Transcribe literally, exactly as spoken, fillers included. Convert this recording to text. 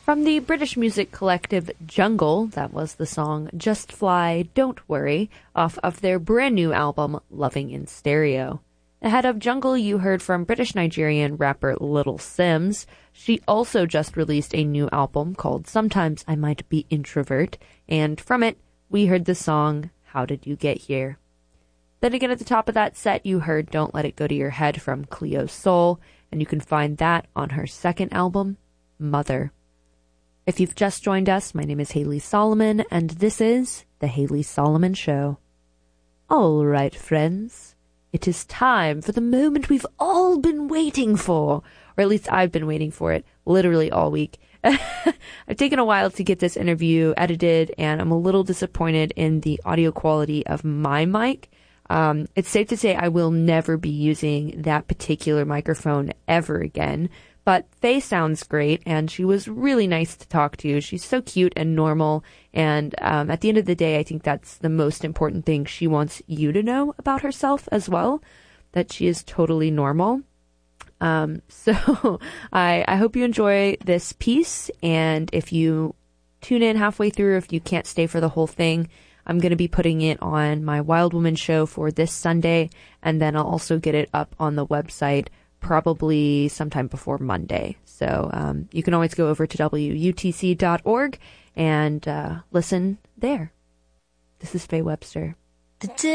From the British music collective Jungle, that was the song Just Fly, Don't Worry, off of their brand new album Loving in Stereo. Ahead of Jungle, you heard from British-Nigerian rapper Little Simz. She also just released a new album called Sometimes I Might Be Introvert, and from it, we heard the song How Did You Get Here? Then again at the top of that set, you heard Don't Let It Go to Your Head from Cleo Sol, and you can find that on her second album, Mother. If you've just joined us, my name is Haley Solomon, and this is The Haley Solomon Show. All right, friends. It is time for the moment we've all been waiting for, or at least I've been waiting for it literally all week. I've taken a while to get this interview edited, and I'm a little disappointed in the audio quality of my mic. Um, it's safe to say I will never be using that particular microphone ever again. But Faye sounds great, and she was really nice to talk to. She's so cute and normal, and um, at the end of the day, I think that's the most important thing. She wants you to know about herself as well, that she is totally normal. Um, so I, I hope you enjoy this piece, and if you tune in halfway through, if you can't stay for the whole thing, I'm going to be putting it on my Wild Woman show for this Sunday, and then I'll also get it up on the website probably sometime before Monday. So um, you can always go over to W U T C dot org and uh, listen there. This is Faye Webster.